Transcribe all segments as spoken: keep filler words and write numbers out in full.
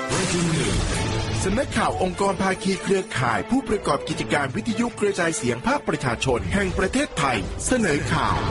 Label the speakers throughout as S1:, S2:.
S1: สำนักข่าวองค์กรภาคีเครือข่ายผู้ประกอบกิจการวิทยุกระจายเสียงภาคประชาชนแห่งประเทศไทยเสนอข่าว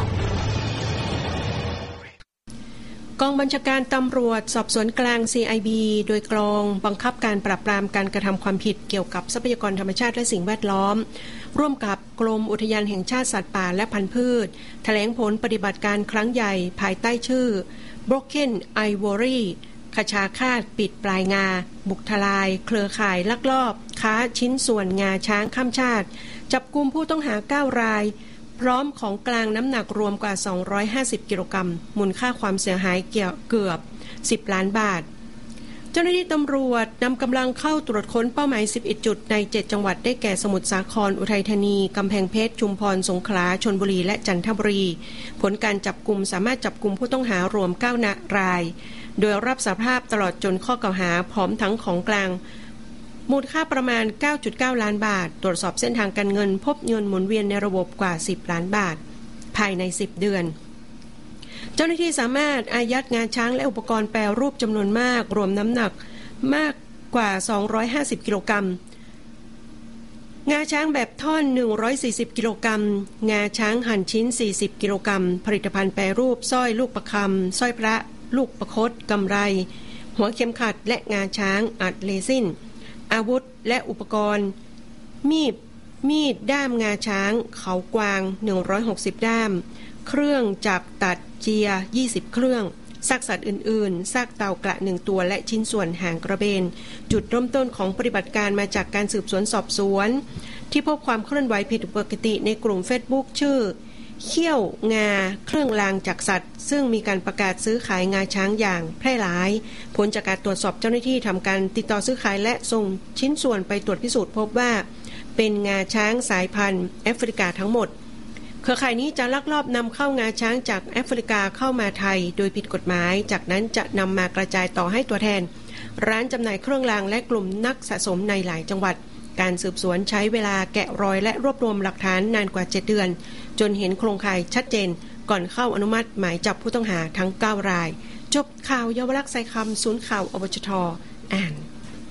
S2: กองบัญชาการตำรวจสอบสวนกลาง ซี ไอ บี โดยกองบังคับการปราบปรามการกระทำความผิดเกี่ยวกับทรัพยากรธรรมชาติและสิ่งแวดล้อมร่วมกับกรมอุทยานแห่งชาติสัตว์ป่าและพันธุ์พืชแถลงผลปฏิบัติการครั้งใหญ่ภายใต้ชื่อ Broken Ivory ขชาฆาตปิดปลายงาบุกทลายเครือข่ายลักลอบค้าชิ้นส่วนงาช้างข้ามชาติจับกุมผู้ต้องหาเก้ารายพร้อมของกลางน้ำหนักรวมกว่าสองร้อยห้าสิบกิโลกรัมมูลค่าความเสียหายเกือบสิบล้านบาทเจ้าหน้าที่ตำรวจนำกำลังเข้าตรวจค้นเป้าหมายสิบเอ็ดจุดในเจ็ดจังหวัดได้แก่สมุทรสาครอุทัยธานีกำแพงเพชรชุมพรสงขลาชลบุรีและจันทบุรีผลการจับกุมสามารถจับกุมผู้ต้องหารวมเก้ารายโดยรับสารภาพตลอดจนข้อกล่าวหาพร้อมทั้งของกลางมูลค่าประมาณ เก้าจุดเก้า ล้านบาทตรวจสอบเส้นทางการเงินพบเงินหมุนเวียนในระบบกว่าสิบล้านบาทภายในสิบเดือนเจ้าหน้าที่สามารถอายัดงาช้างและอุปกรณ์แปรรูปจำนวนมากรวมน้ำหนักมากกว่าสองร้อยห้าสิบกิโลกรัมงาช้างแบบท่อนหนึ่งร้อยสี่สิบกิโลกรัมงาช้างหั่นชิ้นสี่สิบกิโลกรัมผลิตภัณฑ์แปรรูปสร้อยลูกประคำสร้อยพระลูกประคตกำไรหัวเข็มขัดและงาช้างอัดเรซินอาวุธและอุปกรณ์มีดมีดด้ามงาช้างเขากวางหนึ่งร้อยหกสิบด้ามเครื่องจักรตัดเจียยี่สิบเครื่องซากสัตว์อื่นๆซากเต่ากระหนึ่งตัวและชิ้นส่วนหางกระเบนจุดเริ่มต้นของปฏิบัติการมาจากการสืบสวนสอบสวนที่พบความเคลื่อนไหวผิดปกติในกลุ่ม Facebook ชื่อเขี้ยวงาเครื่องรางจากสัตว์ซึ่งมีการประกาศซื้อขายงาช้างอย่างแพร่หลายผลจากการตรวจสอบเจ้าหน้าที่ทำการติดต่อซื้อขายและส่งชิ้นส่วนไปตรวจพิสูจน์พบว่าเป็นงาช้างสายพันธุ์แอฟริกาทั้งหมดเครือข่ายนี้จะลักลอบนำเข้างาช้างจากแอฟริกาเข้ามาไทยโดยผิดกฎหมายจากนั้นจะนำมากระจายต่อให้ตัวแทนร้านจำหน่ายเครื่องรางและกลุ่มนักสะสมในหลายจังหวัดการสืบสวนใช้เวลาแกะรอยและรวบรวมหลักฐานนานกว่าเจ็ดเดือนจนเห็นโครงข่ายชัดเจนก่อนเข้าอนุมัติหมายจับผู้ต้องหาทั้งเก้ารายจบข่าวเยาวลักษณ์ไซคำศูนย์ข่าวอบจท.อ่าน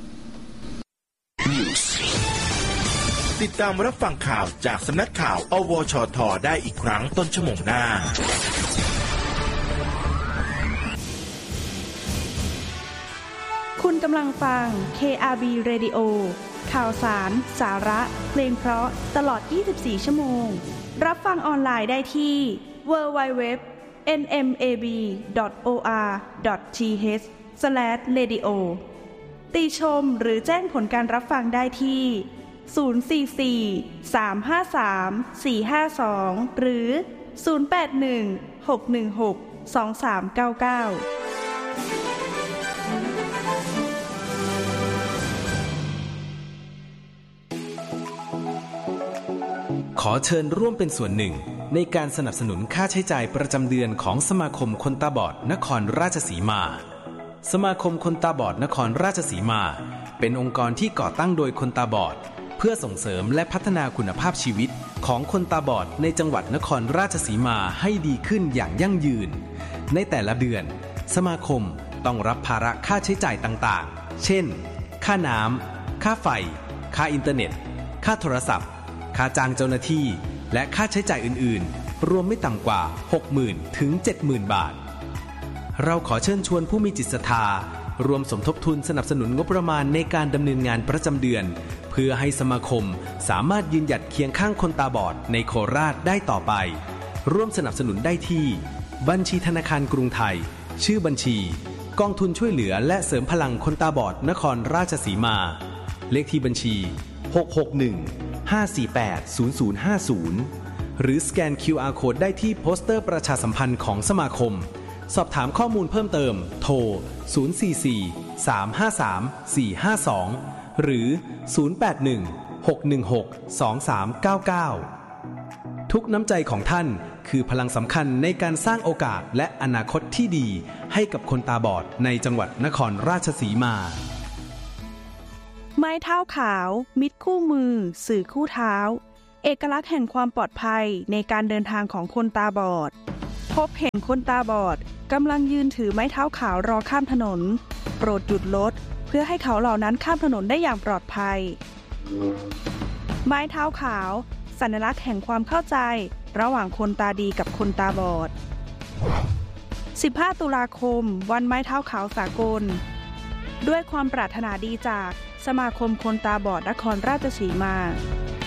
S1: ติดตามรับฟังข่าวจากสำนักข่าวอวชท.ได้อีกครั้งต้นชั่วโมงหน้า
S3: คุณกำลังฟัง เค อาร์ บี Radio ข่าวสารสาระเพลงเพราะตลอดยี่สิบสี่ชั่วโมงรับฟังออนไลน์ได้ที่ ดับเบิลยู ดับเบิลยู ดับเบิลยู ดอท เอ็น เอ็ม เอ บี ดอท โอ อาร์ ดอท ที เอช สแลช เรดิโอ ติชมหรือแจ้งผลการรับฟังได้ที่ศูนย์ สี่ สี่ สาม ห้า สาม สี่ ห้า สองหรือศูนย์ แปด หนึ่ง หก หนึ่ง หก สอง สาม เก้า เก้า
S4: ขอเชิญร่วมเป็นส่วนหนึ่งในการสนับสนุนค่าใช้จ่ายประจำเดือนของสมาคมคนตาบอดนครราชสีมาสมาคมคนตาบอดนครราชสีมาเป็นองค์กรที่ก่อตั้งโดยคนตาบอดเพื่อส่งเสริมและพัฒนาคุณภาพชีวิตของคนตาบอดในจังหวัดนครราชสีมาให้ดีขึ้นอย่างยั่งยืนในแต่ละเดือนสมาคมต้องรับภาระค่าใช้จ่ายต่างๆเช่นค่าน้ำค่าไฟค่าอินเทอร์เน็ตค่าโทรศัพท์ค่าจ้างเจ้าหน้าที่และค่าใช้จ่ายอื่นๆรวมไม่ต่ำกว่า หกหมื่น ถึง เจ็ดหมื่น บาทเราขอเชิญชวนผู้มีจิตศรัทธารวมสมทบทุนสนับสนุนงบประมาณในการดำเนินงานประจำเดือนเพื่อให้สมาคมสามารถยืนหยัดเคียงข้างคนตาบอดในโคราชได้ต่อไปร่วมสนับสนุนได้ที่บัญชีธนาคารกรุงไทยชื่อบัญชีกองทุนช่วยเหลือและเสริมพลังคนตาบอดนครราชสีมาเลขที่บัญชีหก หก หนึ่ง ห้า สี่ แปด ศูนย์ ศูนย์ ห้า ศูนย์หรือสแกน คิว อาร์ Code ได้ที่โปสเตอร์ประชาสัมพันธ์ของสมาคมสอบถามข้อมูลเพิ่มเติมโทรศูนย์ สี่ สี่ สาม ห้า สาม สี่ ห้า สองหรือศูนย์ แปด หนึ่ง หก หนึ่ง หก สอง สาม เก้า เก้าทุกน้ำใจของท่านคือพลังสำคัญในการสร้างโอกาสและอนาคตที่ดีให้กับคนตาบอดในจังหวัดนครราชสีมา
S3: ไม้เท้าขาวมิตรคู่มือสื่อคู่เท้าเอกลักษณ์แห่งความปลอดภัยในการเดินทางของคนตาบอดพบเห็นคนตาบอดกำลังยืนถือไม้เท้าขาวรอข้ามถนนโปรดหยุดรถเพื่อให้เขาเหล่านั้นข้ามถนนได้อย่างปลอดภัยไม้เท้าขาวสัญลักษณ์แห่งความเข้าใจระหว่างคนตาดีกับคนตาบอดสิบห้าตุลาคมวันไม้เท้าขาวสากลด้วยความปรารถนาดีจากสมาคมคนตาบอดนครราชสีมา